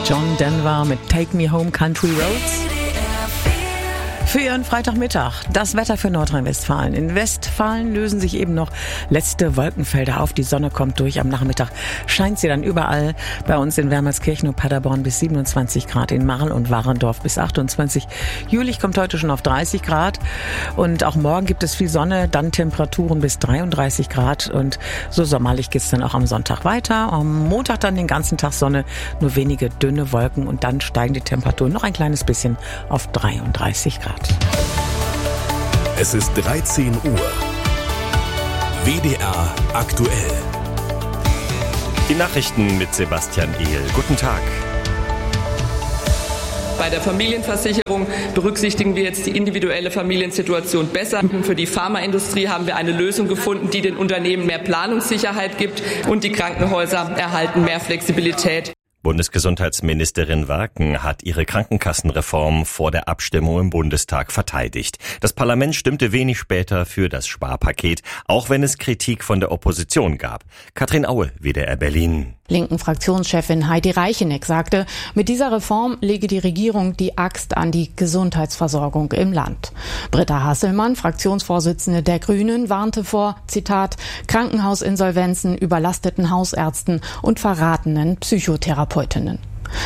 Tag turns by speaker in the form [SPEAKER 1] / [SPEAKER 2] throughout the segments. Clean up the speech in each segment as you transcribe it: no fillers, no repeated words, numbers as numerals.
[SPEAKER 1] John Denver mit Take Me Home Country Roads. Für Ihren Freitagmittag das Wetter für Nordrhein-Westfalen. In Westfalen lösen sich eben noch letzte Wolkenfelder auf. Die Sonne kommt durch. Am Nachmittag scheint sie dann überall. Bei uns in Wermelskirchen und Paderborn bis 27 Grad, in Marl und Warendorf bis 28. Jülich kommt heute schon auf 30 Grad. Und auch morgen gibt es viel Sonne, dann Temperaturen bis 33 Grad. Und so sommerlich geht's dann auch am Sonntag weiter. Am Montag dann den ganzen Tag Sonne, nur wenige dünne Wolken. Und dann steigen die Temperaturen noch ein kleines bisschen auf 33 Grad.
[SPEAKER 2] Es ist 13 Uhr. WDR aktuell.
[SPEAKER 3] Die Nachrichten mit Sebastian Ehl. Guten Tag.
[SPEAKER 4] Bei der Familienversicherung berücksichtigen wir jetzt die individuelle Familiensituation besser. Für die Pharmaindustrie haben wir eine Lösung gefunden, die den Unternehmen mehr Planungssicherheit gibt, und die Krankenhäuser erhalten mehr Flexibilität.
[SPEAKER 3] Bundesgesundheitsministerin Warken hat ihre Krankenkassenreform vor der Abstimmung im Bundestag verteidigt. Das Parlament stimmte wenig später für das Sparpaket, auch wenn es Kritik von der Opposition gab. Katrin Aue, WDR Berlin.
[SPEAKER 5] Linken Fraktionschefin Heidi Reicheneck sagte, mit dieser Reform lege die Regierung die Axt an die Gesundheitsversorgung im Land. Britta Hasselmann, Fraktionsvorsitzende der Grünen, warnte vor, Zitat, Krankenhausinsolvenzen, überlasteten Hausärzten und verratenen Psychotherapeutinnen.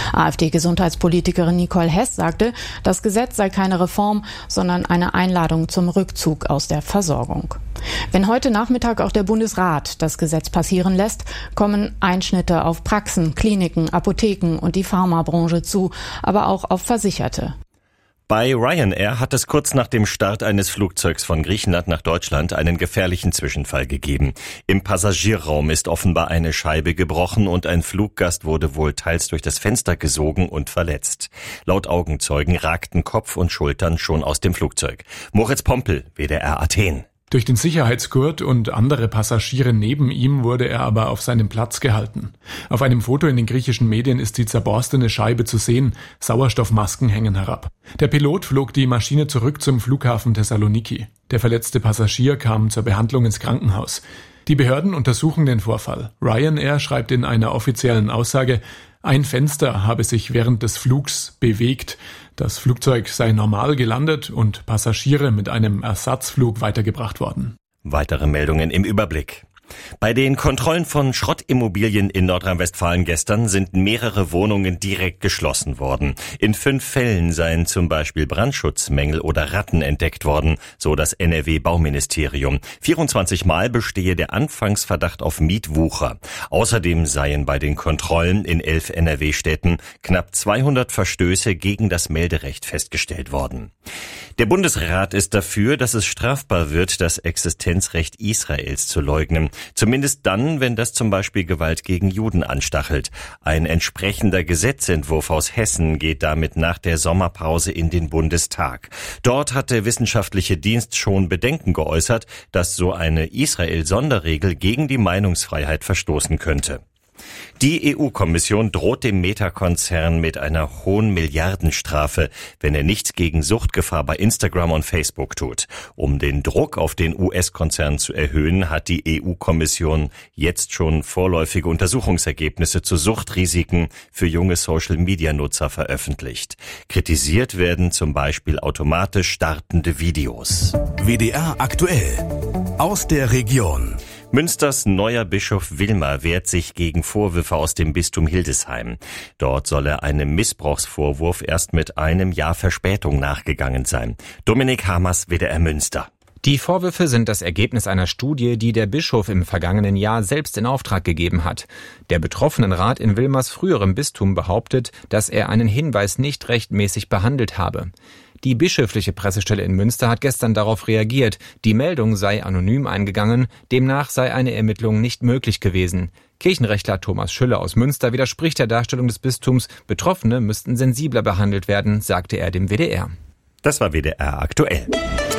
[SPEAKER 5] AfD-Gesundheitspolitikerin Nicole Hess sagte, das Gesetz sei keine Reform, sondern eine Einladung zum Rückzug aus der Versorgung. Wenn heute Nachmittag auch der Bundesrat das Gesetz passieren lässt, kommen Einschnitte auf Praxen, Kliniken, Apotheken und die Pharmabranche zu, aber auch auf Versicherte.
[SPEAKER 3] Bei Ryanair hat es kurz nach dem Start eines Flugzeugs von Griechenland nach Deutschland einen gefährlichen Zwischenfall gegeben. Im Passagierraum ist offenbar eine Scheibe gebrochen und ein Fluggast wurde wohl teils durch das Fenster gesogen und verletzt. Laut Augenzeugen ragten Kopf und Schultern schon aus dem Flugzeug. Moritz Pompel, WDR Athen.
[SPEAKER 6] Durch den Sicherheitsgurt und andere Passagiere neben ihm wurde er aber auf seinem Platz gehalten. Auf einem Foto in den griechischen Medien ist die zerborstene Scheibe zu sehen, Sauerstoffmasken hängen herab. Der Pilot flog die Maschine zurück zum Flughafen Thessaloniki. Der verletzte Passagier kam zur Behandlung ins Krankenhaus. Die Behörden untersuchen den Vorfall. Ryanair schreibt in einer offiziellen Aussage, ein Fenster habe sich während des Flugs bewegt. Das Flugzeug sei normal gelandet und Passagiere mit einem Ersatzflug weitergebracht worden.
[SPEAKER 3] Weitere Meldungen im Überblick. Bei den Kontrollen von Schrottimmobilien in Nordrhein-Westfalen gestern sind mehrere Wohnungen direkt geschlossen worden. In 5 Fällen seien zum Beispiel Brandschutzmängel oder Ratten entdeckt worden, so das NRW-Bauministerium. 24 Mal bestehe der Anfangsverdacht auf Mietwucher. Außerdem seien bei den Kontrollen in 11 NRW-Städten knapp 200 Verstöße gegen das Melderecht festgestellt worden. Der Bundesrat ist dafür, dass es strafbar wird, das Existenzrecht Israels zu leugnen. Zumindest dann, wenn das zum Beispiel Gewalt gegen Juden anstachelt. Ein entsprechender Gesetzentwurf aus Hessen geht damit nach der Sommerpause in den Bundestag. Dort hat der wissenschaftliche Dienst schon Bedenken geäußert, dass so eine Israel-Sonderregel gegen die Meinungsfreiheit verstoßen könnte. Die EU-Kommission droht dem Meta-Konzern mit einer hohen Milliardenstrafe, wenn er nichts gegen Suchtgefahr bei Instagram und Facebook tut. Um den Druck auf den US-Konzern zu erhöhen, hat die EU-Kommission jetzt schon vorläufige Untersuchungsergebnisse zu Suchtrisiken für junge Social-Media-Nutzer veröffentlicht. Kritisiert werden zum Beispiel automatisch startende Videos.
[SPEAKER 2] WDR aktuell. Aus der Region.
[SPEAKER 3] Münsters neuer Bischof Wilmer wehrt sich gegen Vorwürfe aus dem Bistum Hildesheim. Dort soll er einem Missbrauchsvorwurf erst mit einem Jahr Verspätung nachgegangen sein. Dominik Hamers, WDR Münster.
[SPEAKER 7] Die Vorwürfe sind das Ergebnis einer Studie, die der Bischof im vergangenen Jahr selbst in Auftrag gegeben hat. Der Betroffenenrat in Wilmers früherem Bistum behauptet, dass er einen Hinweis nicht rechtmäßig behandelt habe. Die bischöfliche Pressestelle in Münster hat gestern darauf reagiert. Die Meldung sei anonym eingegangen, demnach sei eine Ermittlung nicht möglich gewesen. Kirchenrechtler Thomas Schüller aus Münster widerspricht der Darstellung des Bistums. Betroffene müssten sensibler behandelt werden, sagte er dem WDR.
[SPEAKER 3] Das war WDR aktuell.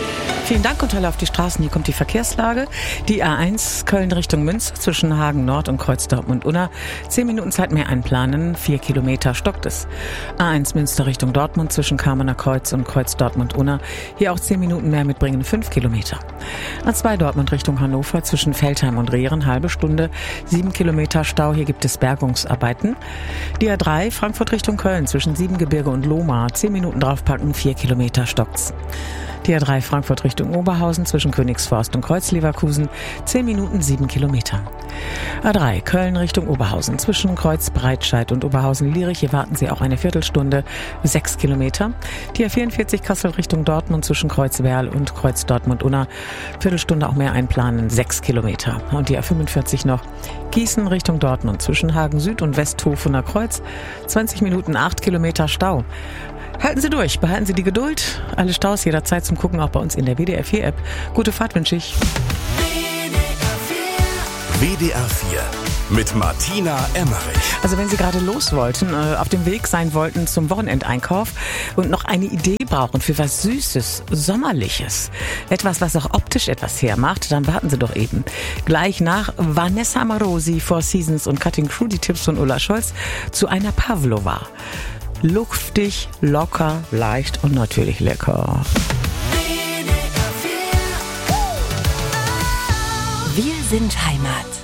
[SPEAKER 1] Vielen Dank und Hölle auf die Straßen. Hier kommt die Verkehrslage. Die A1 Köln Richtung Münster zwischen Hagen Nord und Kreuz Dortmund-Unna. 10 Minuten Zeit mehr einplanen. 4 Kilometer stockt es. A1 Münster Richtung Dortmund zwischen Kamener Kreuz und Kreuz Dortmund-Unna. Hier auch 10 Minuten mehr mitbringen. 5 Kilometer. A2 Dortmund Richtung Hannover zwischen Veltheim und Rehren. Halbe Stunde. 7 Kilometer Stau. Hier gibt es Bergungsarbeiten. Die A3 Frankfurt Richtung Köln zwischen Siebengebirge und Lohmar. 10 Minuten draufpacken. 4 Kilometer stockt's. Die A3 Frankfurt Richtung Oberhausen zwischen Königsforst und Kreuz-Leverkusen, 10 Minuten 7 Kilometer. A3 Köln Richtung Oberhausen zwischen Kreuz-Breitscheid und Oberhausen-Lierich, hier warten Sie auch eine Viertelstunde, 6 Kilometer. Die A44 Kassel Richtung Dortmund zwischen Kreuz-Werl und Kreuz Dortmund-Unna, Viertelstunde auch mehr einplanen, 6 Kilometer. Und die A45 noch Gießen Richtung Dortmund zwischen Hagen Süd und Westhofener Kreuz, 20 Minuten 8 Kilometer Stau. Halten Sie durch, behalten Sie die Geduld. Alle Staus jederzeit zum Gucken auch bei uns in der WDR 4 App. Gute Fahrt wünsche ich.
[SPEAKER 2] WDR 4 mit Martina Emmerich.
[SPEAKER 1] Also wenn Sie gerade los wollten, auf dem Weg sein wollten zum Wochenendeinkauf und noch eine Idee brauchen für was Süßes, Sommerliches, etwas, was auch optisch etwas hermacht, dann warten Sie doch eben. Gleich nach Vanessa Amorosi, Four Seasons und Cutting Crew, die Tipps von Ulla Scholz, zu einer Pavlova. Luftig, locker, leicht und natürlich lecker.
[SPEAKER 8] Wir sind Heimat.